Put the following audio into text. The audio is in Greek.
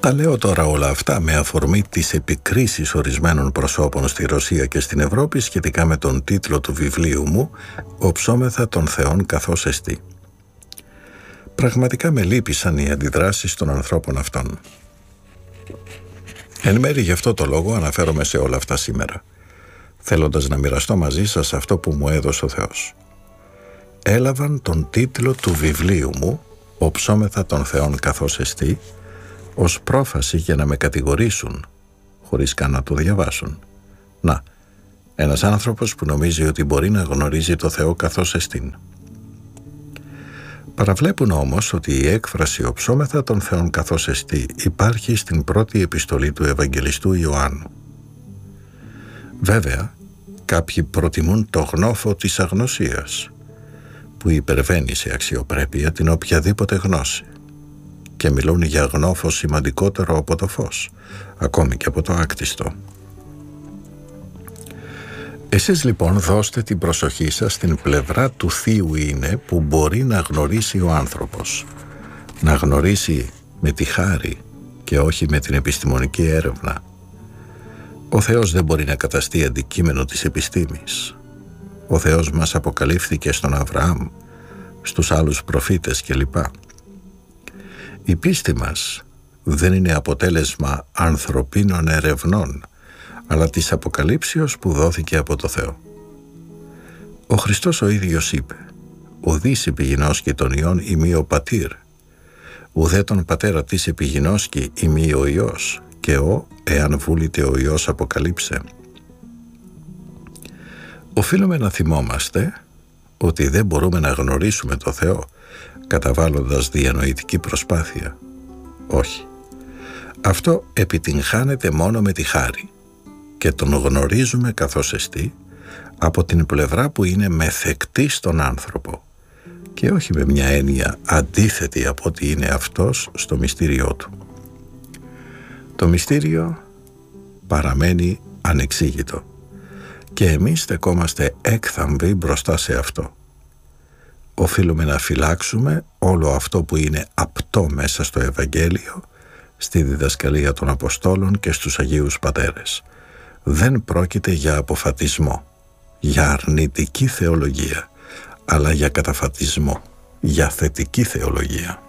Τα λέω τώρα όλα αυτά με αφορμή τις επικρίσεις ορισμένων προσώπων στη Ρωσία και στην Ευρώπη σχετικά με τον τίτλο του βιβλίου μου «Οψόμεθα των Θεών καθώς εστί». Πραγματικά με λύπησαν οι αντιδράσεις των ανθρώπων αυτών. Εν μέρει γι' αυτό το λόγο αναφέρομαι σε όλα αυτά σήμερα, θέλοντας να μοιραστώ μαζί σας αυτό που μου έδωσε ο Θεός. Έλαβαν τον τίτλο του βιβλίου μου «Οψόμεθα των Θεών καθώς εστί» ως πρόφαση για να με κατηγορήσουν, χωρίς καν να το διαβάσουν. Να, ένας άνθρωπος που νομίζει ότι μπορεί να γνωρίζει το Θεό καθώς εστίν. Παραβλέπουν όμως ότι η έκφραση «οψόμεθα των Θεών καθώς εστί» υπάρχει στην πρώτη επιστολή του Ευαγγελιστού Ιωάννου. Βέβαια, κάποιοι προτιμούν το γνώφο της αγνωσίας, που υπερβαίνει σε αξιοπρέπεια την οποιαδήποτε γνώση, και μιλούν για γνώφο σημαντικότερο από το φως, ακόμη και από το άκτιστο. Εσείς λοιπόν δώστε την προσοχή σας στην πλευρά του Θείου είναι που μπορεί να γνωρίσει ο άνθρωπος. Να γνωρίσει με τη χάρη και όχι με την επιστημονική έρευνα. Ο Θεός δεν μπορεί να καταστεί αντικείμενο της επιστήμης. Ο Θεός μας αποκαλύφθηκε στον Αβραάμ, στους άλλους προφήτες κλπ. Η πίστη μας δεν είναι αποτέλεσμα ανθρωπίνων ερευνών, αλλά της αποκαλύψεως που δόθηκε από το Θεό. Ο Χριστός ο ίδιος είπε «Ουδείς επιγινώσκει τον Υιόν ημί ο πατήρ, ουδέ τον πατέρα της επιγινώσκει ημί ο Υιός, και εάν βούλητε ο Υιός αποκαλύψε». Οφείλουμε να θυμόμαστε ότι δεν μπορούμε να γνωρίσουμε το Θεό καταβάλλοντας διανοητική προσπάθεια. Όχι. Αυτό επιτυγχάνεται μόνο με τη χάρη και τον γνωρίζουμε καθώς εστί από την πλευρά που είναι μεθεκτή στον άνθρωπο και όχι με μια έννοια αντίθετη από ό,τι είναι αυτός στο μυστήριό του. Το μυστήριο παραμένει ανεξήγητο και εμείς στεκόμαστε έκθαμβοι μπροστά σε αυτό. Οφείλουμε να φυλάξουμε όλο αυτό που είναι απτό μέσα στο Ευαγγέλιο, στη διδασκαλία των Αποστόλων και στους Αγίους Πατέρες. Δεν πρόκειται για αποφατισμό, για αρνητική θεολογία, αλλά για καταφατισμό, για θετική θεολογία.